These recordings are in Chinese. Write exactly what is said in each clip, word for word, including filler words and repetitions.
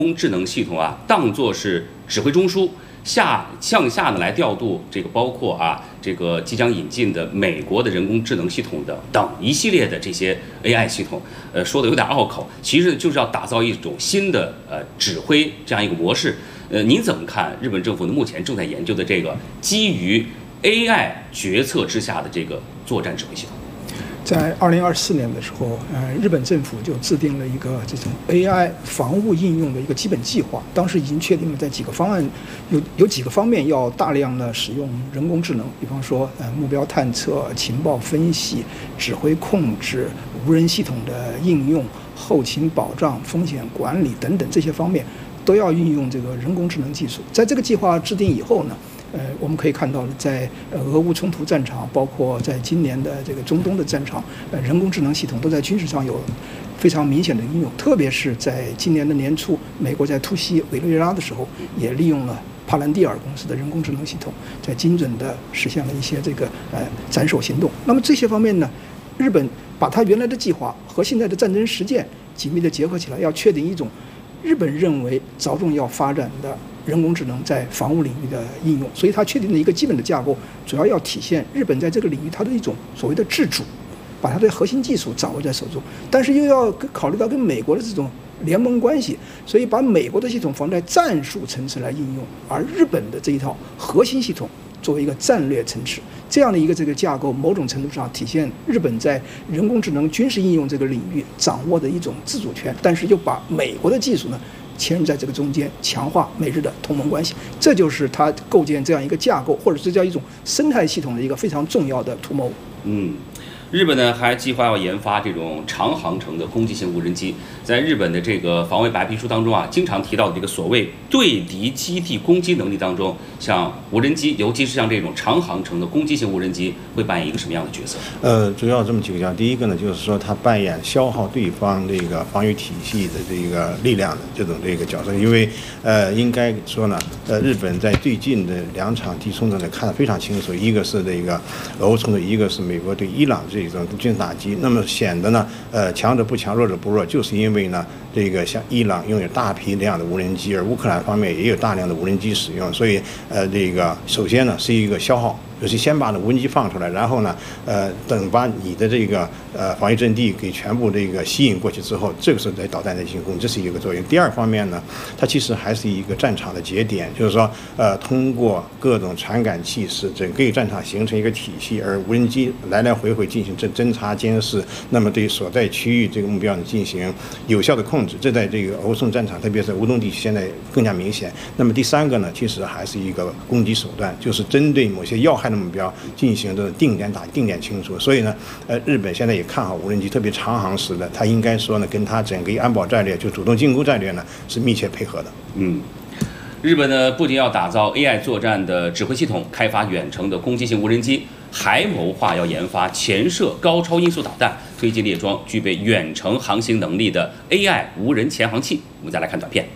工智能系统啊，当作是指挥中枢，下向下呢来调度这个包括啊这个即将引进的美国的人工智能系统的等一系列的这些 A I 系统，呃，说的有点拗口，其实就是要打造一种新的呃指挥这样一个模式。呃，您怎么看日本政府呢目前正在研究的这个基于 A I 决策之下的这个作战指挥系统？ 在二零二四年的时候，呃，日本政府就制定了一个这种 A I 防务应用的一个基本计划。当时已经确定了在几个方案，有有几个方面要大量的使用人工智能，比方说呃目标探测、情报分析、指挥控制、无人系统的应用、后勤保障、风险管理等等这些方面，都要运用这个人工智能技术。在这个计划制定以后呢，呃，我们可以看到，在呃俄乌冲突战场，包括在今年的这个中东的战场，呃，人工智能系统都在军事上有非常明显的应用。特别是在今年的年初，美国在突袭委内瑞拉的时候，也利用了帕兰蒂尔公司的人工智能系统，在精准的实现了一些这个呃斩首行动。那么这些方面呢，日本把它原来的计划和现在的战争实践紧密的结合起来，要确定一种日本认为着重要发展的人工智能在防务领域的应用，所以它确定了一个基本的架构，主要要体现日本在这个领域它的一种所谓的自主，把它的核心技术掌握在手中，但是又要考虑到跟美国的这种联盟关系，所以把美国的系统放在战术层次来应用，而日本的这一套核心系统作为一个战略层次，这样的一个这个架构，某种程度上体现日本在人工智能军事应用这个领域掌握的一种自主权，但是又把美国的技术呢嵌入在这个中间，强化美日的同盟关系，这就是它构建这样一个架构，或者是叫一种生态系统的一个非常重要的图谋。 嗯。日本呢还计划要研发这种长航程的攻击性无人机，在日本的这个防卫白皮书当中啊，经常提到的这个所谓对敌基地攻击能力当中，像无人机，尤其是像这种长航程的攻击性无人机，会扮演一个什么样的角色？ 呃，主要这么几个角度，第一个呢，就是说它扮演消耗对方这个防御体系的这个力量的这种这个角色，因为呃，应该说呢，呃，日本在最近的两场地冲战呢看得非常清楚，一个是这个俄乌冲突，一个是美国对伊朗这。这种军事打击，那么显得呢，呃，强者不强，弱者不弱，就是因为呢，这个像伊朗拥有大批量的无人机，而乌克兰方面也有大量的无人机使用，所以呃，这个首先呢是一个消耗。就是先把那无人机放出来，然后呢，呃，等把你的这个呃防御阵地给全部这个吸引过去之后，这个时候再导弹再进行攻击，这是一个作用。第二方面呢，它其实还是一个战场的节点，就是说，呃，通过各种传感器使整个战场形成一个体系，而无人机来来回回进行侦侦察监视，那么对所在区域这个目标呢进行有效的控制，这在这个欧宋战场，特别是乌东地区现在更加明显。那么第三个呢，其实还是一个攻击手段，就是针对某些要害的目标进行的定点打、定点清除。所以呢，呃，日本现在也看好无人机，特别长航时的，它应该说呢，跟它整个安保战略，就主动进攻战略呢，是密切配合的。 嗯。日本呢不仅要打造 A I 作战的指挥系统，开发远程的攻击性无人机，还谋划要研发潜射高超音速导弹，推进列装具备远程航行能力的 A I 无人潜航器。我们再来看短片。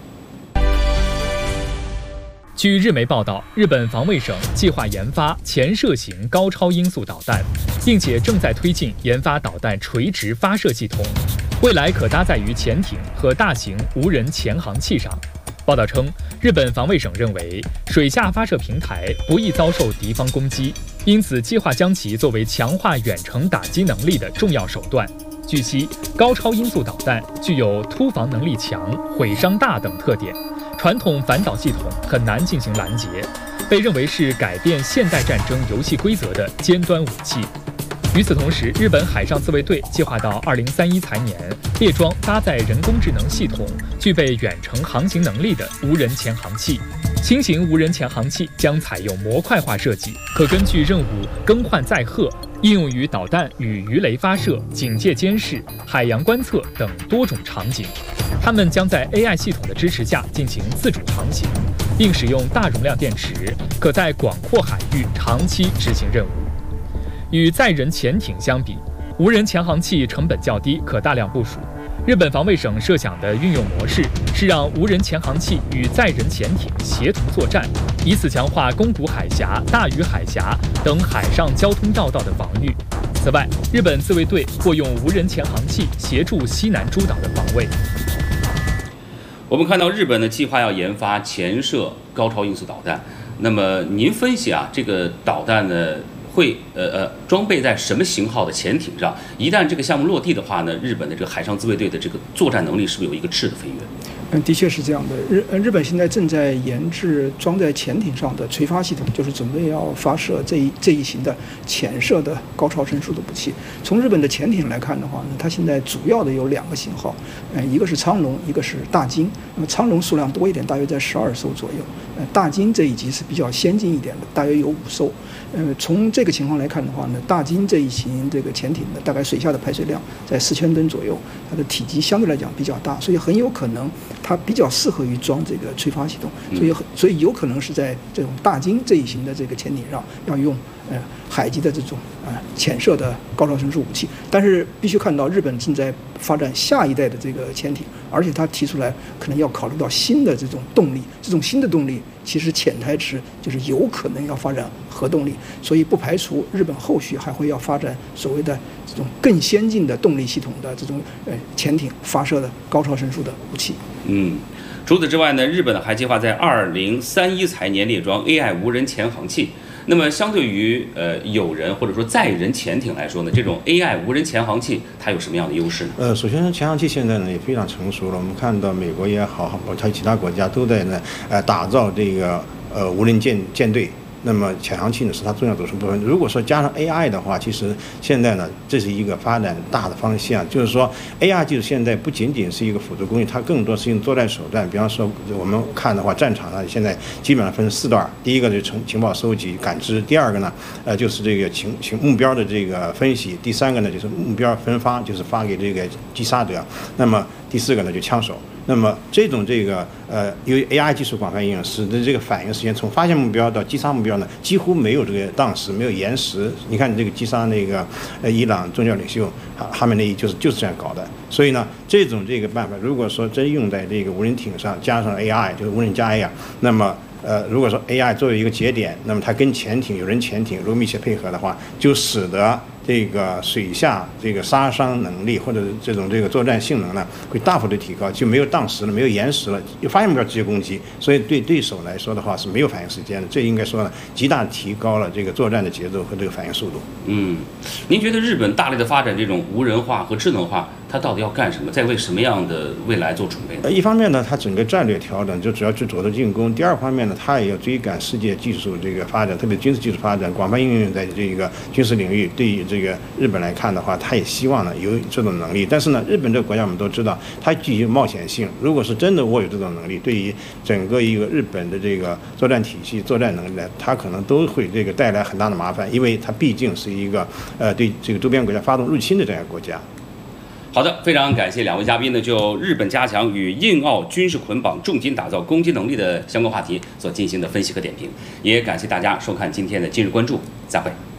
据日媒报道，日本防卫省计划研发潜射型高超音速导弹，并且正在推进研发导弹垂直发射系统，未来可搭载于潜艇和大型无人潜航器上。报道称，日本防卫省认为水下发射平台不易遭受敌方攻击，因此计划将其作为强化远程打击能力的重要手段。据悉，高超音速导弹具有突防能力强、毁伤大等特点。传统反导系统很难进行拦截，被认为是改变现代战争游戏规则的尖端武器。与此同时，日本海上自卫队计划到二零三一财年列装搭载人工智能系统、具备远程航行能力的无人潜航器。新型无人潜航器将采用模块化设计，可根据任务更换载荷，应用于导弹与鱼雷发射、警戒监视、海洋观测等多种场景。它们将在 A I 系统的支持下进行自主航行，并使用大容量电池，可在广阔海域长期执行任务。与载人潜艇相比，无人潜航器成本较低，可大量部署。日本防卫省设想的运用模式是让无人潜航器与载人潜艇协同作战，以此强化宫古海峡、大隅海峡等海上交通要道的防御。此外，日本自卫队或用无人潜航器协助西南诸岛的防卫。 我们看到日本呢计划要研发潜射高超音速导弹，那么您分析啊，这个导弹呢会呃呃装备在什么型号的潜艇上？一旦这个项目落地的话呢，日本的这个海上自卫队的这个作战能力是不是有一个质的飞跃？ 嗯，的确是这样的。日日本现在正在研制装在潜艇上的垂发系统，就是准备要发射这一这一型的潜射的高超声速的武器。从日本的潜艇来看的话呢，它现在主要的有两个型号，呃，一个是苍龙，一个是大金。那么苍龙数量多一点，大约在十二艘左右。呃，大金这一级是比较先进一点的，大约有五艘。呃，从这个情况来看的话呢，大金这一型这个潜艇呢，大概水下的排水量在四千吨左右，它的体积相对来讲比较大，所以很有可能它比较适合于装这个垂发系统，所以所以有可能是在这种大金这一型的这个潜艇上要用呃海基的这种呃潜射的高超声速武器。但是必须看到日本正在发展下一代的这个潜艇，而且它提出来可能要考虑到新的这种动力，这种新的动力其实潜台词就是有可能要发展核动力，所以不排除日本后续还会要发展所谓的这种更先进的动力系统的这种呃潜艇发射的高超声速的武器。 嗯，除此之外呢，日本还计划在二零三一财年列装 A I 无人潜航器。那么，相对于呃有人或者说载人潜艇来说呢，这种 A I 无人潜航器它有什么样的优势呢？ 呃，首先潜航器现在呢也非常成熟了，我们看到美国也好，包括其他国家都在呢呃打造这个呃无人舰舰队。那么潜航器呢是它重要组成部分。如果说加上 A I 的话，其实现在呢这是一个发展大的方向，就是说 A I 技术现在不仅仅是一个辅助工具，它更多是用作战手段。比方说我们看的话，战场呢现在基本上分四段，第一个就是情情报收集感知，第二个呢呃就是这个情情目标的这个分析，第三个呢就是目标分发，就是发给这个击杀者，那么第四个呢就枪手。那么这种这个呃，由于 A I 技术广泛应用，使得这个反应时间从发现目标到击杀目标呢，几乎没有这个宕时，没有延时。你看这个击杀那个呃伊朗宗教领袖哈哈梅内伊就是就是这样搞的。所以呢，这种这个办法，如果说真用在这个无人艇上，加上 A I， 就是无人加 A I， 那么呃，如果说 A I 作为一个节点，那么它跟潜艇有人潜艇如果密切配合的话，就使得这个水下这个杀伤能力或者这种这个作战性能呢，会大幅的提高，就没有宕时了，没有延时了，就发现目标直接攻击，所以对对手来说的话是没有反应时间的，这应该说呢，极大提高了这个作战的节奏和这个反应速度。 嗯，您觉得日本大力的发展这种无人化和智能化，它到底要干什么？在为什么样的未来做准备呢？ 呃，一方面呢，它整个战略调整就主要去主动进攻；第二方面呢，它也要追赶世界技术这个发展，特别军事技术发展广泛应用在这个军事领域。对于这个日本来看的话，它也希望呢有这种能力。但是呢，日本这个国家我们都知道，它具有冒险性。如果是真的握有这种能力，对于整个一个日本的这个作战体系、作战能力呢，它可能都会这个带来很大的麻烦，因为它毕竟是一个呃对这个周边国家发动入侵的这样一个国家。 好的，非常感谢两位嘉宾呢，就日本加强与印澳军事捆绑、重金打造攻击能力的相关话题所进行的分析和点评，也感谢大家收看今天的今日关注，再会。